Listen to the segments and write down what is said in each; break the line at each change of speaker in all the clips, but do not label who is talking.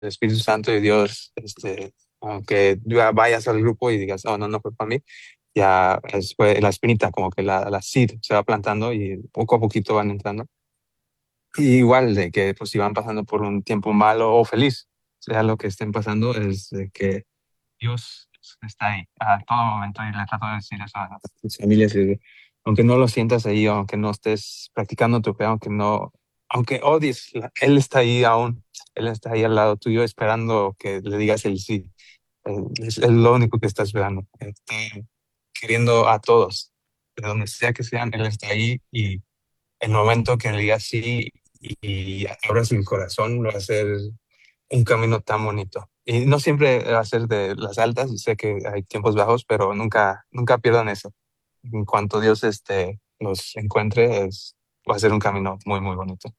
Espíritu Santo y Dios, aunque ya vayas al grupo y digas, oh, no, no fue para mí, ya fue la espinita, como que la seed se va plantando y poco a poquito van entrando. Y igual de que pues si van pasando por un tiempo malo o feliz, sea lo que estén pasando, es de que Dios está ahí a todo momento y le trato de decir eso a tus familias. Aunque no lo sientas ahí, aunque no estés practicando tu fe, aunque no, aunque odies, Él está ahí aún, Él está ahí al lado tuyo esperando que le digas el sí. Es lo único que está esperando. Está queriendo a todos, de donde sea que sean, Él está ahí y el momento que le digas sí y abras el corazón, va a ser un camino tan bonito. Y no siempre va a ser de las altas, sé que hay tiempos bajos, pero nunca, nunca pierdan eso. En cuanto Dios los encuentre, va a ser un camino muy, muy bonito.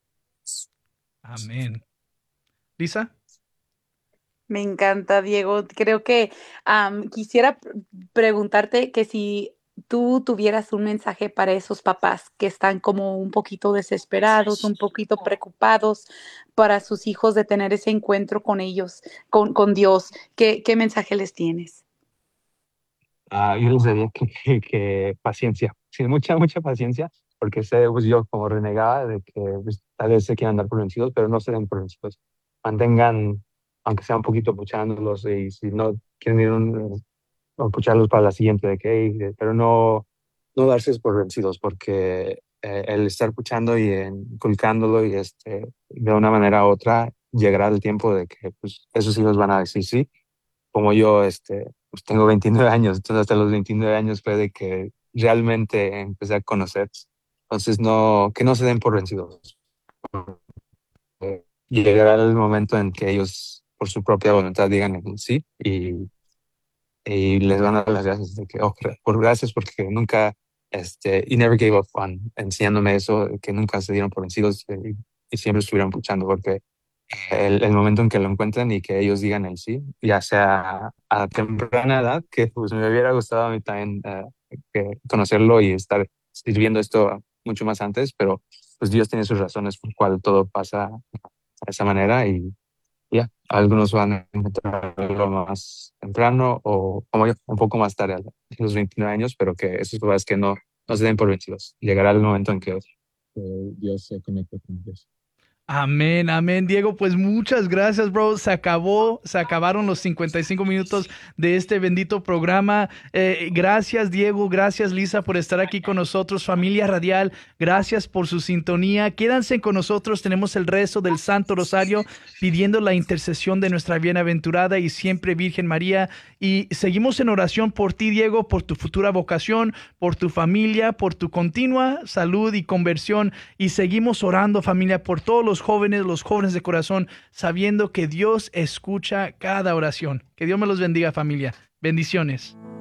Amén. Lisa.
Me encanta, Diego. Creo que quisiera preguntarte que si tú tuvieras un mensaje para esos papás que están como un poquito desesperados, un poquito preocupados para sus hijos de tener ese encuentro con ellos, con Dios, ¿qué mensaje les tienes?
Yo les diría que paciencia, sí, mucha, mucha paciencia, porque sé, pues yo como renegada de que pues, tal vez se quieran dar por vencidos, pero no se den por vencidos. Mantengan, aunque sea un poquito puchándolos, y si no quieren ir o pucharlos para la siguiente, de que, "Hey", pero no, no darse por vencidos, porque el estar puchando y inculcándolo y de una manera u otra, llegará el tiempo de que pues, esos hijos van a decir sí como yo, pues tengo 29 años, entonces hasta los 29 años fue de que realmente empecé a conocer. Entonces, no, que no se den por vencidos. Llegará el momento en que ellos, por su propia voluntad, digan el sí y les van a dar las gracias de que, oh, por gracias porque nunca, y never gave up on enseñándome eso, que nunca se dieron por vencidos y siempre estuvieron luchando porque el momento en que lo encuentren y que ellos digan el sí, ya sea a temprana edad, que pues me hubiera gustado a mí también conocerlo y estar sirviendo esto mucho más antes, pero pues Dios tiene sus razones por cual todo pasa de esa manera y ya, algunos van a encontrarlo más temprano o como yo, un poco más tarde, a los 29 años, pero que esos papás que no, no se den por vencidos. Llegará el momento en que Dios se conecte con ellos.
Amén, amén, Diego. Pues muchas gracias, bro. Se acabaron los 55 minutos de este bendito programa. Gracias, Diego. Gracias, Lisa, por estar aquí con nosotros. Familia Radial, gracias por su sintonía. Quédense con nosotros. Tenemos el rezo del Santo Rosario pidiendo la intercesión de nuestra bienaventurada y siempre Virgen María. Y seguimos en oración por ti, Diego, por tu futura vocación, por tu familia, por tu continua salud y conversión. Y seguimos orando, familia, por todos los jóvenes de corazón, sabiendo que Dios escucha cada oración. Que Dios me los bendiga, familia. Bendiciones.